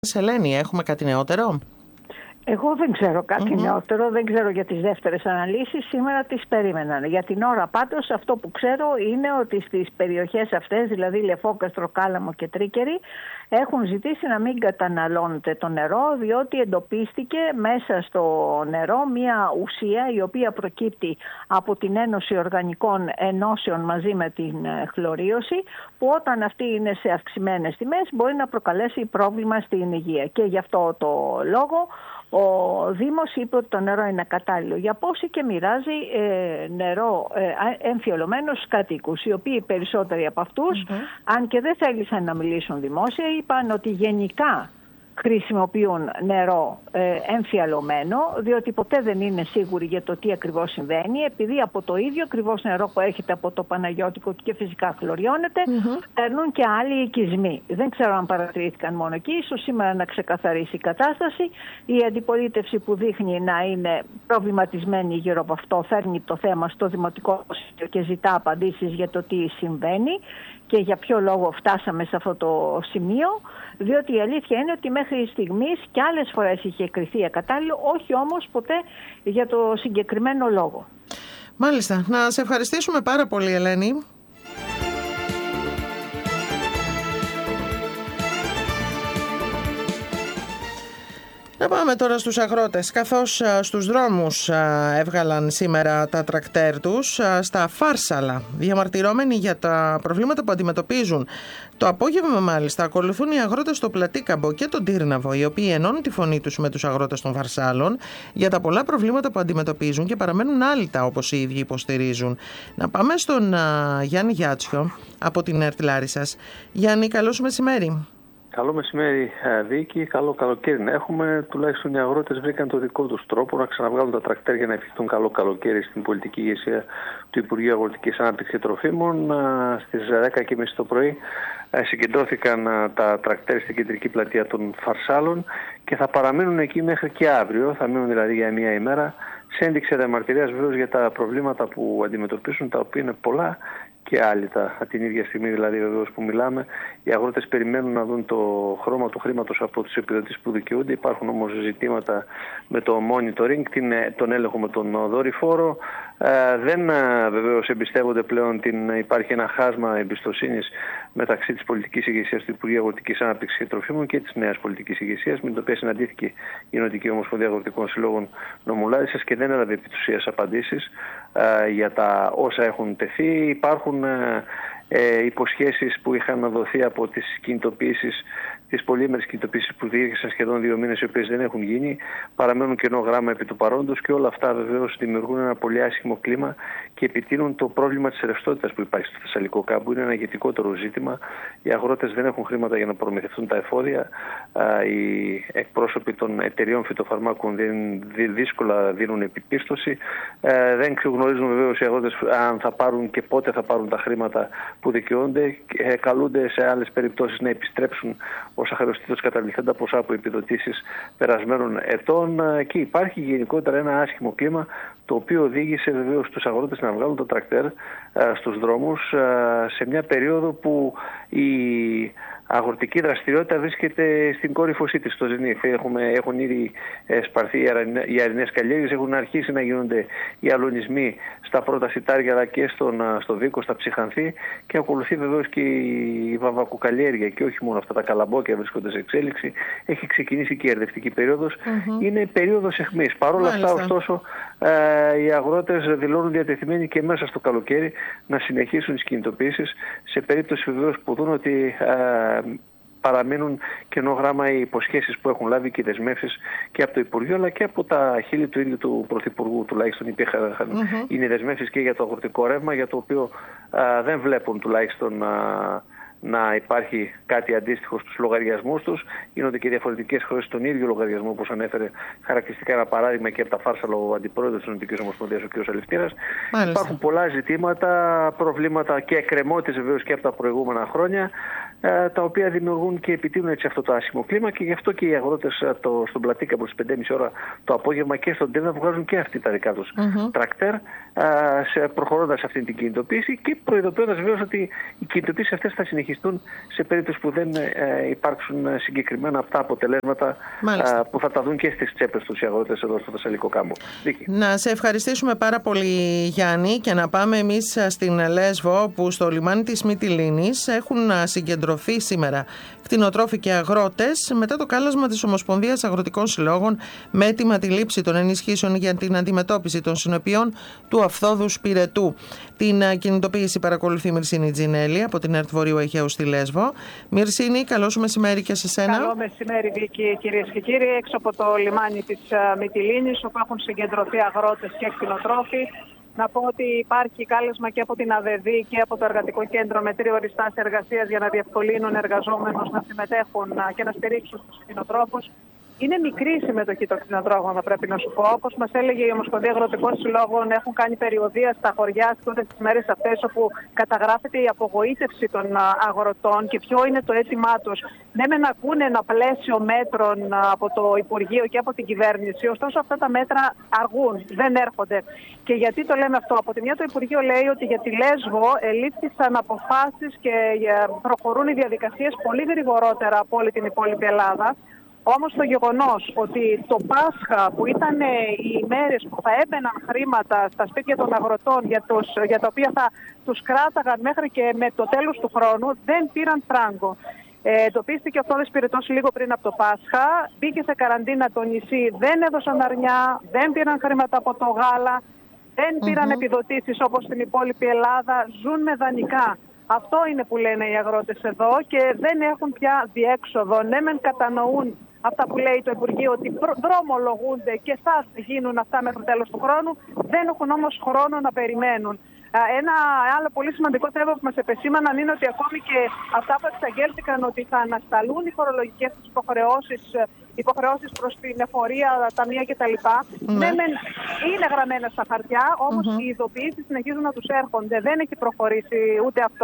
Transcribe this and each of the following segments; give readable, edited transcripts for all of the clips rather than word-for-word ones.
Ελένη, έχουμε κάτι νεότερο? Εγώ δεν ξέρω κάτι νεότερο, δεν ξέρω για τις δεύτερες αναλύσεις, σήμερα τις περίμεναν. Για την ώρα πάντως αυτό που ξέρω είναι ότι στις περιοχές αυτές, δηλαδή Λεφόκαστρο, Κάλαμο και Τρίκερη, έχουν ζητήσει να μην καταναλώνεται το νερό, διότι εντοπίστηκε μέσα στο νερό μια ουσία η οποία προκύπτει από την Ένωση Οργανικών Ενώσεων μαζί με την χλωρίωση, που όταν αυτή είναι σε αυξημένες τιμές μπορεί να προκαλέσει πρόβλημα στην υγεία. Και γι' αυτό το λόγο ο Δήμος είπε ότι το νερό είναι κατάλληλο για πόση και μοιράζει νερό εμφιαλωμένο στους κατοίκους, οι οποίοι περισσότεροι από αυτούς, αν και δεν θέλησαν να μιλήσουν δημόσια, είπαν ότι γενικά χρησιμοποιούν νερό εμφιαλωμένο, διότι ποτέ δεν είναι σίγουροι για το τι ακριβώς συμβαίνει, επειδή από το ίδιο ακριβώς νερό που έρχεται από το Παναγιώτικο και φυσικά χλωριώνεται, παίρνουν και άλλοι οικισμοί. Δεν ξέρω αν παρατηρήθηκαν μόνο εκεί, ίσως σήμερα να ξεκαθαρίσει η κατάσταση. Η αντιπολίτευση που δείχνει να είναι προβληματισμένη γύρω από αυτό, φέρνει το θέμα στο Δημοτικό Συμβούλιο και ζητά απαντήσεις για το τι συμβαίνει και για ποιο λόγο φτάσαμε σε αυτό το σημείο, διότι η αλήθεια είναι ότι μέχρι στιγμής και άλλες φορές είχε κριθεί ακατάλληλο, όχι όμως ποτέ για το συγκεκριμένο λόγο. Μάλιστα. Να σε ευχαριστήσουμε πάρα πολύ, Ελένη. Να πάμε τώρα στους αγρότες. Καθώς στους δρόμους έβγαλαν σήμερα τα τρακτέρ τους, στα Φάρσαλα, διαμαρτυρώμενοι για τα προβλήματα που αντιμετωπίζουν. Το απόγευμα μάλιστα ακολουθούν οι αγρότες στο Πλατίκαμπο και τον Τύρναβο, οι οποίοι ενώνουν τη φωνή τους με τους αγρότες των Φαρσάλων για τα πολλά προβλήματα που αντιμετωπίζουν και παραμένουν άλυτα, όπως οι ίδιοι υποστηρίζουν. Να πάμε στον Γιάννη Γιάτσιο από την ΕΡΤ Λάρισσας. Γιάννη, καλό σου μεσημέρι. Καλό μεσημέρι, Βίκη. Καλό καλοκαίρι να έχουμε. Τουλάχιστον οι αγρότες βρήκαν το δικό τους τρόπο να ξαναβγάλουν τα τρακτέρ για να ευχηθούν καλό καλοκαίρι στην πολιτική ηγεσία του Υπουργείου Αγροτικής Ανάπτυξης και Τροφίμων. Στις 10:30 το πρωί συγκεντρώθηκαν τα τρακτέρ στην κεντρική πλατεία των Φαρσάλων και θα παραμείνουν εκεί μέχρι και αύριο. Θα μείνουν δηλαδή για μία ημέρα, σε ένδειξη διαμαρτυρίας βεβαίως για τα προβλήματα που αντιμετωπίσουν, τα οποία είναι πολλά και άλυτα. Την ίδια στιγμή δηλαδή βεβαίως που μιλάμε, οι αγρότες περιμένουν να δουν το χρώμα του χρήματος από τις επιδοτήσεις που δικαιούνται. Υπάρχουν όμως ζητήματα με το monitoring, τον έλεγχο με τον δορυφόρο. Δεν βεβαίως εμπιστεύονται πλέον, υπάρχει ένα χάσμα εμπιστοσύνης μεταξύ της πολιτικής ηγεσίας του Υπουργείου Αγροτικής Ανάπτυξης και Τροφίμων και της νέας πολιτικής ηγεσίας, με την οποία συναντήθηκε η Νοτική Ομοσπονδία Αγροτικών Συλλόγων Νομού Λάρισσας και δεν έλαβε επί της ουσίας απαντήσεις για τα όσα έχουν τεθεί. Υπάρχουν υποσχέσεις που είχαν δοθεί από τις κινητοποιήσεις, τις πολύμερες κινητοποιήσεις που διήρκησαν σχεδόν 2 μήνες, οι οποίες δεν έχουν γίνει, παραμένουν κενό γράμμα επί του παρόντος και όλα αυτά βεβαίως δημιουργούν ένα πολύ άσχημο κλίμα και επιτείνουν το πρόβλημα της ρευστότητας που υπάρχει στο Θεσσαλικό κάμπο. Είναι ένα ηγετικότερο ζήτημα. Οι αγρότες δεν έχουν χρήματα για να προμηθευτούν τα εφόδια. Οι εκπρόσωποι των εταιριών φυτοφαρμάκων δύσκολα δίνουν επίπιστωση. Δεν γνωρίζουν βεβαίως οι αγρότες αν θα πάρουν και πότε θα πάρουν τα χρήματα που δικαιούνται. Καλούνται σε άλλες περιπτώσεις να επιστρέψουν όσα χρεωστήτως καταβληθέντα ποσά από επιδοτήσεις περασμένων ετών και υπάρχει γενικότερα ένα άσχημο κλίμα, το οποίο οδήγησε βεβαίως τους αγρότες να βγάλουν το τρακτέρ στους δρόμους σε μια περίοδο που η αγροτική δραστηριότητα βρίσκεται στην κόρυφωσή της, στο ζενίθ. Έχουν ήδη σπαρθεί οι αρινές καλλιέργειες, έχουν αρχίσει να γίνονται οι αλωνισμοί στα πρώτα σιτάρια αλλά και στο Βίκο, στα Ψυχανθή, και ακολουθεί βεβαίως και η βαμβακοκαλλιέργεια και όχι μόνο αυτά, τα καλαμπόκια βρίσκονται σε εξέλιξη. Έχει ξεκινήσει και η ερδευτική περίοδος. Είναι περίοδος αιχμής. Παρ' όλα αυτά, ωστόσο, οι αγρότες δηλώνουν διατεθειμένοι και μέσα στο καλοκαίρι να συνεχίσουν τις κινητοποιήσεις, σε περίπτωση βεβαίως που δουν ότι παραμένουν κενό γράμμα οι υποσχέσεις που έχουν λάβει και οι δεσμεύσεις και από το Υπουργείο αλλά και από τα χείλη του ίδιου του Πρωθυπουργού. Τουλάχιστον είναι δεσμεύσεις και για το αγροτικό ρεύμα, για το οποίο δεν βλέπουν τουλάχιστον να υπάρχει κάτι αντίστοιχο στους λογαριασμούς τους. Γίνονται και διαφορετικές χρεώσεις στον ίδιο λογαριασμό, όπως ανέφερε χαρακτηριστικά ένα παράδειγμα και από τα Φάρσαλα ο αντιπρόεδρος της Νοτικής Ομοσπονδίας, ο κ. Αλευτήρας. Υπάρχουν πολλά ζητήματα, προβλήματα και εκκρεμότητες βεβαίως και από τα προηγούμενα χρόνια. τα οποία δημιουργούν και επιτείνουν έτσι αυτό το άσχημο κλίμα, και γι' αυτό και οι αγρότες στον Πλατήκα από τις 5.30 ώρα το απόγευμα και στον Τέντα βγάζουν και αυτοί τα δικά τους τρακτέρ, προχωρώντας σε αυτή την κινητοποίηση και προειδοποιώντας βεβαίως ότι οι κινητοποίησεις αυτές θα συνεχιστούν σε περίπτωση που δεν υπάρξουν συγκεκριμένα αυτά αποτελέσματα που θα τα δουν και στις τσέπες τους οι αγρότες εδώ στο Θεσσαλικό κάμπο. Να σε ευχαριστήσουμε πάρα πολύ, Γιάννη, και να πάμε εμείς στην Λέσβο, όπου στο λιμάνι της Μυτιλήνης έχουν συγκεντρωθεί σήμερα κτηνοτρόφοι και αγρότες μετά το κάλεσμα της Ομοσπονδίας Αγροτικών Συλλόγων με αίτημα τη λήψη των ενισχύσεων για την αντιμετώπιση των συνεπειών του αφθόδους πυρετού. Την κινητοποίηση παρακολουθεί η Μυρσίνη Τζινέλη από την ΕΡΤ Βορείου Αιγαίου στη Λέσβο. Μυρσίνη, καλό σου μεσημέρι και σε σένα. Καλό μεσημέρι, Βίκη, κυρίες και κύριοι. Έξω από το λιμάνι της Μυτιλήνης, όπου έχουν συγκεντρωθεί αγρότες και κτηνοτρόφοι, να πω ότι υπάρχει κάλεσμα και από την ΑΔΔ και από το Εργατικό Κέντρο με 3 οριστάσεις εργασίας για να διευκολύνουν εργαζόμενους να συμμετέχουν και να στηρίξουν τους κτηνοτρόφους. Είναι μικρή η συμμετοχή των κτηνοτρόφων, θα πρέπει να σου πω. Όπως μας έλεγε η Ομοσπονδία Αγροτικών Συλλόγων, έχουν κάνει περιοδεία στα χωριά στις μέρες αυτές, όπου καταγράφεται η απογοήτευση των αγροτών και ποιο είναι το αίτημά τους. Ναι, μεν ακούνε ένα πλαίσιο μέτρων από το Υπουργείο και από την κυβέρνηση, ωστόσο αυτά τα μέτρα αργούν, δεν έρχονται. Και γιατί το λέμε αυτό? Από τη μια, το Υπουργείο λέει ότι για τη Λέσβο ελήφθησαν αποφάσεις και προχωρούν οι διαδικασίες πολύ γρηγορότερα από όλη την υπόλοιπη Ελλάδα. Όμως το γεγονός ότι το Πάσχα, που ήταν οι ημέρες που θα έμπαιναν χρήματα στα σπίτια των αγροτών για τα οποία θα τους κράταγαν μέχρι και με το τέλος του χρόνου, δεν πήραν φράγκο. Εντοπίστηκε ο αφθόδης πυρετός λίγο πριν από το Πάσχα, μπήκε σε καραντίνα το νησί, δεν έδωσαν αρνιά, δεν πήραν χρήματα από το γάλα, δεν πήραν επιδοτήσεις όπως στην υπόλοιπη Ελλάδα, ζουν με δανεικά. Αυτό είναι που λένε οι αγρότες εδώ και δεν έχουν πια διέξοδο. Ναι, μεν κατανοούν αυτά που λέει το Υπουργείο, ότι δρομολογούνται και θα γίνουν αυτά μέχρι το τέλος του χρόνου, δεν έχουν όμως χρόνο να περιμένουν. Ένα άλλο πολύ σημαντικό θέμα που μας επεσήμαναν είναι ότι ακόμη και αυτά που εξαγγέλθηκαν ότι θα ανασταλούν οι φορολογικές υποχρεώσεις προς την εφορία, ταμεία κτλ. Ναι, είναι γραμμένα στα χαρτιά, όμως οι ειδοποιήσεις συνεχίζουν να τους έρχονται. Δεν έχει προχωρήσει ούτε αυτό.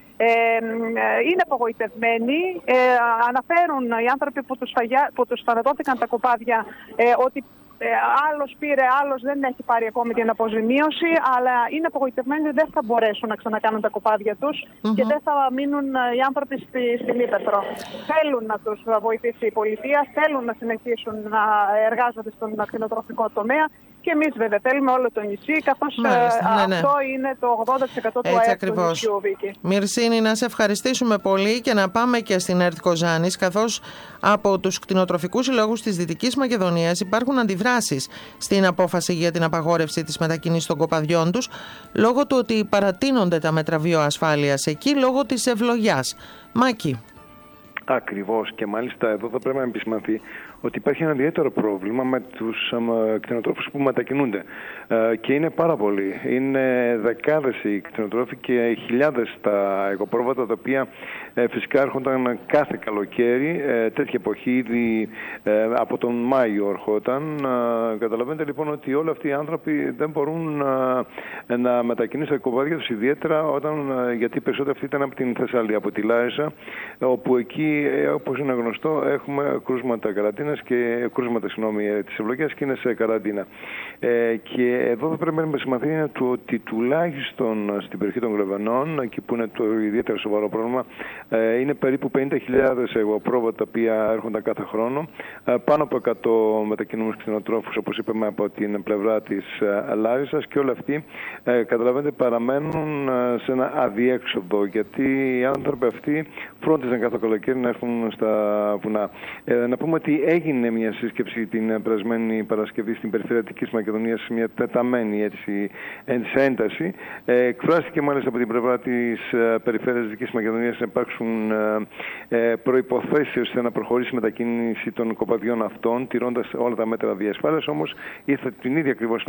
Είναι απογοητευμένοι. Αναφέρουν οι άνθρωποι που τους θανατώθηκαν τα κοπάδια ότι άλλος πήρε, άλλος δεν έχει πάρει ακόμη την αποζημίωση, αλλά είναι απογοητευμένοι ότι δεν θα μπορέσουν να ξανακάνουν τα κοπάδια τους και δεν θα μείνουν οι άνθρωποι στην Ήπεθρο. Θέλουν να τους βοηθήσει η πολιτεία, θέλουν να συνεχίσουν να εργάζονται στον κτηνοτροφικό τομέα. Και εμείς βέβαια θέλουμε όλο το νησί, καθώς αυτό είναι το 80% του ΑΕΠ του νησιού, Βίκη. Μυρσίνη, να σε ευχαριστήσουμε πολύ και να πάμε και στην ΕΡΤ Κοζάνης, καθώς από τους κτηνοτροφικούς συλλόγους της Δυτικής Μακεδονίας υπάρχουν αντιδράσεις στην απόφαση για την απαγόρευση της μετακίνησης των κοπαδιών τους, λόγω του ότι παρατείνονται τα μέτρα βιοασφάλειας εκεί λόγω της ευλογιάς. Μάκη. Ακριβώς, και μάλιστα εδώ θα πρέπει να επισημανθεί ότι υπάρχει ένα ιδιαίτερο πρόβλημα με τους κτηνοτρόφους που μετακινούνται. Και είναι πάρα πολλοί. Είναι δεκάδες οι κτηνοτρόφοι και χιλιάδες τα οικοπρόβατα, τα οποία φυσικά έρχονταν κάθε καλοκαίρι, τέτοια εποχή ήδη από τον Μάιο ερχόταν. Καταλαβαίνετε λοιπόν ότι όλοι αυτοί οι άνθρωποι δεν μπορούν να μετακινήσουν τα κοπάδια τους, ιδιαίτερα γιατί περισσότεροι αυτοί ήταν από την Θεσσαλία, από τη Λάρισα, όπου εκεί, όπως είναι γνωστό, έχουμε κρούσματα καραντίνας και κρούσματα της ευλογίας και είναι σε καραντίνα. Και εδώ θα πρέπει να επισημανθεί ότι τουλάχιστον στην περιοχή των Γλεβενών, εκεί που είναι το ιδιαίτερο σοβαρό πρόβλημα, είναι περίπου 50.000 εγωπρόβατα τα οποία έρχονταν κάθε χρόνο. Πάνω από 100 μετακινούμενους κτηνοτρόφους, όπως είπαμε, από την πλευρά της Λάρισσας, και όλοι αυτοί, καταλαβαίνετε, παραμένουν σε ένα αδιέξοδο, γιατί οι άνθρωποι αυτοί φρόντιζαν κάθε καλοκαίρι να έρθουν στα βουνά. Να πούμε ότι έγινε μια σύσκεψη την περασμένη Παρασκευή στην περιφέρεια Δυτικής Μακεδονίας, μια τεταμένη έτσι ένταση. Εκφράστηκε μάλιστα από την πλευρά της περιφέρειας Δυτικής Μακεδονίας να υπάρξουν προϋποθέσεις ώστε να προχωρήσει η μετακίνηση των κοπαδιών αυτών, τηρώντας όλα τα μέτρα διασφάλειας. Όμως ήρθε την ίδια ακριβώς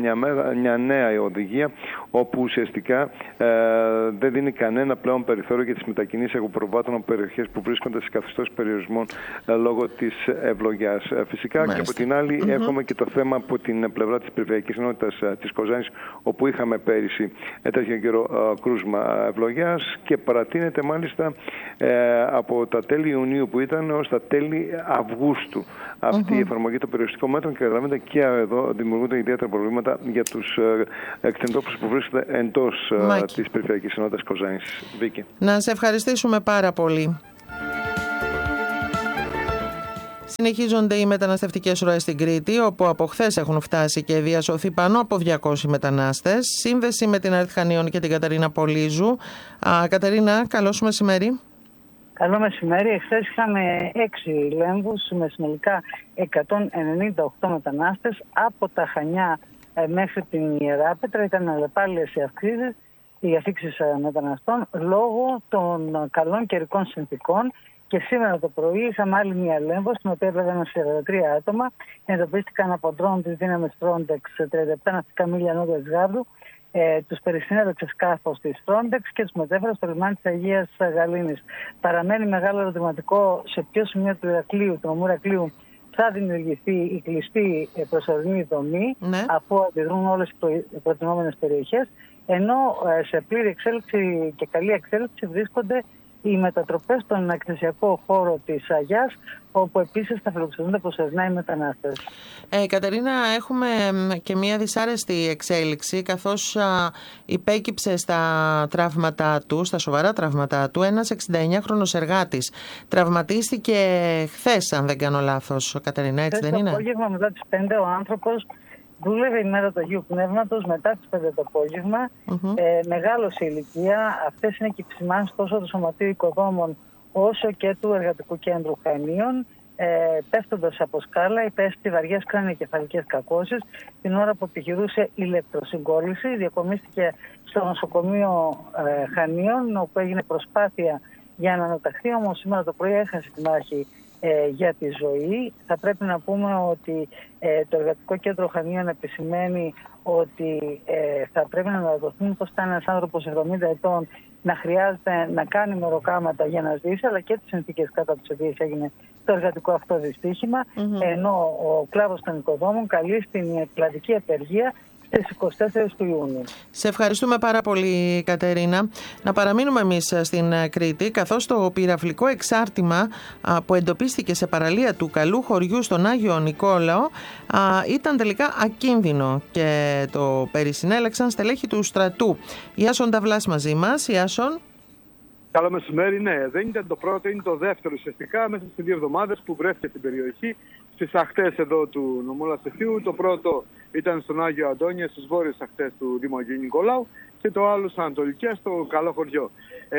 μια νέα οδηγία, όπου ουσιαστικά δεν δίνει κανένα πλέον περιθώριο για τις μετακινήσεις εγωπροβάτων από περιοχές που βρίσκονται βρίσκονται σε καθεστώς περιορισμών λόγω της ευλογιάς. Φυσικά και από την άλλη έχουμε και το θέμα από την πλευρά της Περιφερειακής Ενότητας της Κοζάνης, όπου είχαμε πέρυσι τέτοιο καιρό κρούσμα ευλογιάς και παρατείνεται μάλιστα από τα τέλη Ιουνίου που ήταν ως τα τέλη Αυγούστου αυτή η εφαρμογή των περιοριστικών μέτρων, και καταλαβαίνετε και εδώ δημιουργούνται ιδιαίτερα προβλήματα για τους κτηνοτρόφους που βρίσκονται εντός της Περιφερειακής Ενότητας Κοζάνης. Βίκη. Να σε ευχαριστήσουμε πάρα πολύ. Συνεχίζονται οι μεταναστευτικές ροές στην Κρήτη, όπου από χθες έχουν φτάσει και διασωθεί πάνω από 200 μετανάστες. Σύνδεση με την Αρέθ Χανίων και την Κατερίνα Πολύζου. Κατερίνα, καλό σου μεσημέρι. Καλό μεσημέρι. Εχθές είχαμε 6 λέμβους με συνολικά 198 μετανάστες από τα Χανιά μέχρι την Ιεράπετρα. Ήταν αλλεπάλληλες οι αφήξεις μεταναστών λόγω των καλών καιρικών συνθηκών. Και σήμερα το πρωί είχαμε άλλη μια λέμβο, στην οποία έπρεπε 43 άτομα. Εντοπίστηκαν από ντρόν της δύναμης Frontex 37 ναυτικά μίλια νότια της Γάβδου. Τους περισυνέδεξε σκάφος της Frontex και τους μετέφερε στο λιμάνι της Αγίας Γαλήνης. Παραμένει μεγάλο ερωτηματικό σε ποιο σημείο του Ηρακλείου, του νομού Ηρακλείου, θα δημιουργηθεί η κλειστή προσωρινή δομή, αφού αντιδρούν όλες οι προτινόμενες περιοχές, ενώ σε πλήρη εξέλιξη και καλή εξέλιξη βρίσκονται οι μετατροπές στον εκκλησιακό χώρο της Αγιάς, όπου επίσης θα φιλοξενούνται προσωρινά οι μετανάστες. Κατερίνα, έχουμε και μια δυσάρεστη εξέλιξη, καθώς υπέκυψε στα τραύματά του, στα σοβαρά τραύματά του, ένας 69χρονος εργάτης. Τραυματίστηκε χθες, αν δεν κάνω λάθος, Κατερίνα, έτσι δεν είναι? Το απόγευμα μετά τις 5 ο άνθρωπος δούλευε η μέρα του Αγίου Πνεύματος μετά τις 5 το απόγευμα, μεγάλο σε ηλικία. Αυτές είναι και οι επισημάνσεις τόσο του Σωματείου Οικοδόμων όσο και του Εργατικού Κέντρου Χανίων. Πέφτοντας από σκάλα, υπέστη βαριές κρανιοκεφαλικές κακώσεις την ώρα που επιχειρούσε ηλεκτροσυγκόλληση. Διακομίστηκε στο νοσοκομείο Χανίων, όπου έγινε προσπάθεια για να αναταχθεί, όμως σήμερα το πρωί έχασε τη μάχη για τη ζωή. Θα πρέπει να πούμε ότι το Εργατικό Κέντρο Χανίων επισημαίνει ότι θα πρέπει να αναδοθούν πως ήταν ένας άνθρωπος 70 ετών να χρειάζεται να κάνει μεροκάματα για να ζήσει, αλλά και τις συνθήκες κατά τις οποίες έγινε το εργατικό αυτό δυστύχημα, ενώ ο κλάδος των οικοδόμων καλεί στην κλαδική απεργία στις 24 του Ιούνιου. Σε ευχαριστούμε πάρα πολύ, Κατερίνα. Να παραμείνουμε εμείς στην Κρήτη, καθώς το πυραυλικό εξάρτημα που εντοπίστηκε σε παραλία του Καλού Χωριού στον Άγιο Νικόλαο ήταν τελικά ακίνδυνο και το περισυνέλεξαν στελέχη του στρατού. Ιάσον Ταυλάς μαζί μας. Ιάσον. Καλό μεσημέρι. Ναι, δεν ήταν το πρώτο, είναι το δεύτερο ουσιαστικά μέσα στις 2 εβδομάδες που βρέθηκε στην περιοχή, στις ακτές εδώ του νομού Λασθείου. Το πρώτο ήταν στον Άγιο Αντώνιο, στις βόρειες ακτές του Δήμου Αγίου Νικολάου, και το άλλο στις ανατολικές, στο Καλό Χωριό.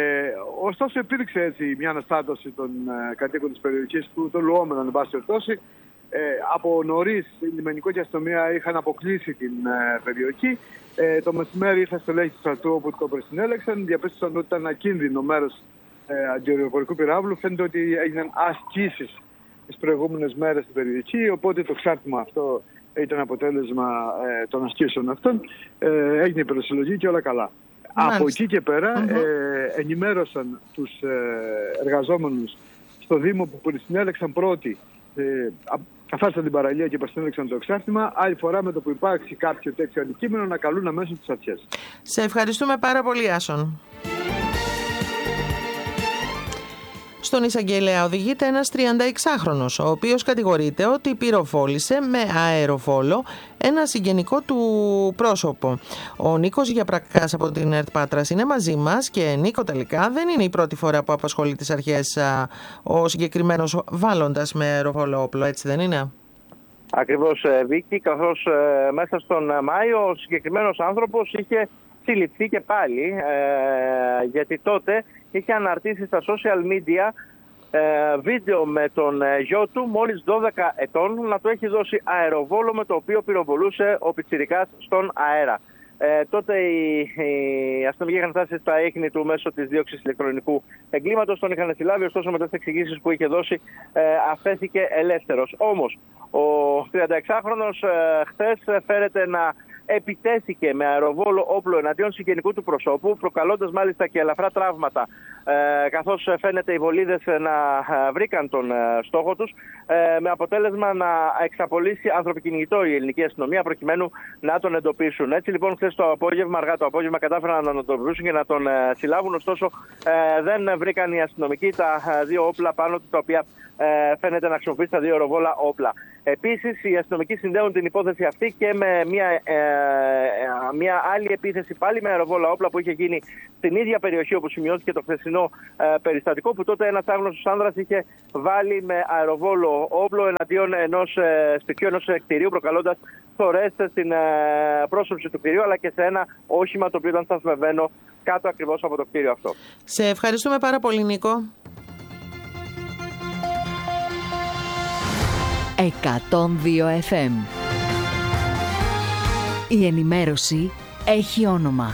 Ωστόσο υπήρξε έτσι μια αναστάτωση των κατοίκων της περιοχής, των λουόμενων εν πάση περιπτώσει. Από νωρίς η λιμενικό και αστυνομία είχαν αποκλείσει την περιοχή. Το μεσημέρι ήρθα στελέχη του στρατού, όπου το περισυνέλεξαν, διαπίστωσαν ότι ήταν ακίνδυνο μέρος αντιαεροπορικού πυράβλου. Φαίνεται ότι έγιναν ασκήσεις τις προηγούμενες μέρες στην περιοχή, οπότε το εξάρτημα αυτό ήταν αποτέλεσμα των ασκήσεων αυτών. Έγινε η περισυλλογή και όλα καλά. Από εκεί και πέρα ενημέρωσαν τους εργαζόμενους στο Δήμο που περισυνέλεξαν πρώτοι, καθάρισαν την παραλία και περισυνέλεξαν το εξάρτημα. Άλλη φορά, με το που υπάρξει κάποιο τέτοιο αντικείμενο, να καλούν αμέσως τις αρχές. Σε ευχαριστούμε πάρα πολύ, Άσον. Στον εισαγγελέα οδηγείται ένας 36χρονος, ο οποίος κατηγορείται ότι πυροβόλησε με αεροβόλο ένα συγγενικό του πρόσωπο. Ο Νίκος Γιαπρακάς από την ΕΡΤ Πάτρας είναι μαζί μας και, Νίκο, τελικά δεν είναι η πρώτη φορά που απασχολεί τις αρχές ο συγκεκριμένος βάλλοντας με αεροβόλο όπλο, έτσι δεν είναι? Ακριβώς, Βίκη, καθώς μέσα στον Μάιο ο συγκεκριμένος άνθρωπος είχε συλληφθεί και πάλι, γιατί τότε είχε αναρτήσει στα social media βίντεο με τον γιο του, μόλις 12 ετών, να του έχει δώσει αεροβόλο με το οποίο πυροβολούσε ο πιτσιρικάς στον αέρα. Τότε οι αστυνομικοί είχαν φτάσει στα ίχνη του μέσω της δίωξης ηλεκτρονικού εγκλήματος, τον είχαν συλλάβει, ωστόσο μετά τις εξηγήσεις που είχε δώσει αφέθηκε ελεύθερος. Όμως ο 36χρονος χθες φέρεται να επιτέθηκε με αεροβόλο όπλο εναντίον συγγενικού του προσώπου, προκαλώντας μάλιστα και ελαφρά τραύματα, καθώς φαίνεται οι βολίδες να βρήκαν τον στόχο τους, με αποτέλεσμα να εξαπολύσει ανθρωποκυνηγητό η ελληνική αστυνομία προκειμένου να τον εντοπίσουν. Έτσι λοιπόν, χθες το απόγευμα, αργά το απόγευμα, κατάφεραν να τον βρουν και να τον συλλάβουν. Ωστόσο, δεν βρήκαν οι αστυνομικοί τα δύο όπλα πάνω του, τα οποία φαίνεται να χρησιμοποιήσει τα δύο αεροβόλα όπλα. Επίσης, οι αστυνομικοί συνδέουν την υπόθεση αυτή και με μια άλλη επίθεση πάλι με αεροβόλα όπλα που είχε γίνει στην ίδια περιοχή όπου σημειώθηκε το χθεσινό περιστατικό, που τότε ένας άγνωστος άνδρας είχε βάλει με αεροβόλο όπλο εναντίον ενός σπιτιού, ενός κτηρίου, προκαλώντας θωρές στην πρόσωψη του κτηρίου αλλά και σε ένα όχημα το οποίο ήταν σταθμευμένο κάτω ακριβώς από το κτίριο αυτό. Σε ευχαριστούμε πάρα πολύ, Νίκο. 102 FM. Η ενημέρωση έχει όνομα.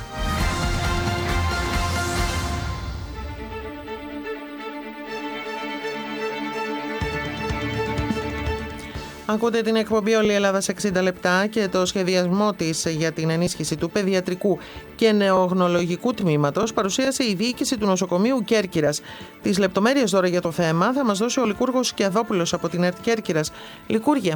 Ακούτε την εκπομπή «Όλη η Ελλάδα σε 60 λεπτά» και το σχεδιασμό της για την ενίσχυση του παιδιατρικού και νεογνολογικού τμήματος παρουσίασε η διοίκηση του νοσοκομείου Κέρκυρας. Τις λεπτομέρειες τώρα για το θέμα θα μας δώσει ο Λικούργος Σκιαδόπουλος από την ΕΡΤ Κέρκυρας. Λικούργε.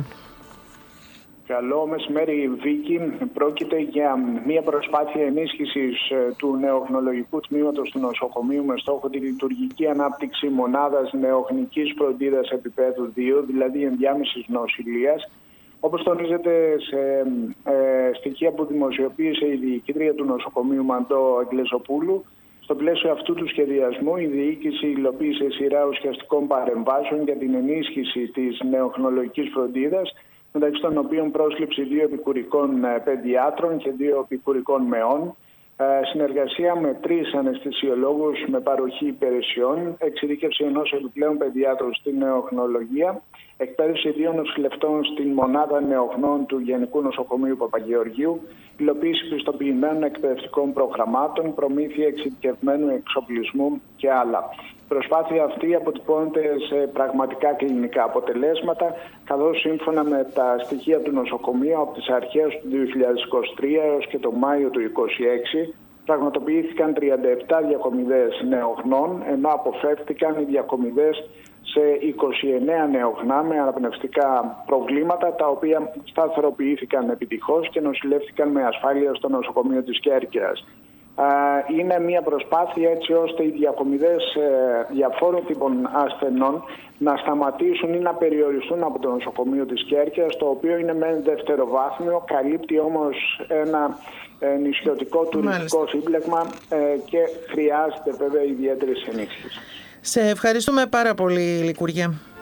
Καλό μεσημέρι, Βίκη. Πρόκειται για μια προσπάθεια ενίσχυσης του νεογνολογικού τμήματος του νοσοκομείου με στόχο τη λειτουργική ανάπτυξη μονάδας νεογνικής φροντίδας επίπεδου 2, δηλαδή ενδιάμεσης νοσηλείας. Όπως τονίζεται σε στοιχεία που δημοσιοποίησε η διοικήτρια του νοσοκομείου Μαντώ Αγγλεζοπούλου, στο πλαίσιο αυτού του σχεδιασμού, η διοίκηση υλοποίησε σειρά ουσιαστικών παρεμβάσεων για την ενίσχυση της νεογνολογικής φροντίδας, μεταξύ των οποίων πρόσληψη 2 επικουρικών παιδιάτρων και 2 επικουρικών μεών, συνεργασία με 3 αναισθησιολόγους με παροχή υπηρεσιών, εξειδίκευση ενός επιπλέον παιδιάτρου στην νεογνολογία, εκπαίδευση 2 νοσηλευτών στην μονάδα νεογνών του Γενικού Νοσοκομείου Παπαγεωργίου, υλοποίηση πιστοποιημένων εκπαιδευτικών προγραμμάτων, προμήθεια εξειδικευμένου εξοπλισμού και άλλα. Η προσπάθεια αυτή αποτυπώνεται σε πραγματικά κλινικά αποτελέσματα, καθώς σύμφωνα με τα στοιχεία του νοσοκομείου από τις αρχές του 2023 έως και το Μάιο του 2026 πραγματοποιήθηκαν 37 διακομιδές νεογνών, ενώ αποφεύθηκαν οι διακομιδές σε 29 νεογνά με αναπνευστικά προβλήματα, τα οποία σταθεροποιήθηκαν επιτυχώς και νοσηλεύτηκαν με ασφάλεια στο νοσοκομείο της Κέρκυρας. Είναι μια προσπάθεια έτσι ώστε οι διακομιδές διαφόρων τύπων ασθενών να σταματήσουν ή να περιοριστούν από το νοσοκομείο της Κέρκυρας, το οποίο είναι με δευτεροβάθμιο, καλύπτει όμως ένα νησιωτικό τουριστικό σύμπλεγμα και χρειάζεται βέβαια ιδιαίτερη ενίσχυση. Σε ευχαριστούμε πάρα πολύ, Λικούργια.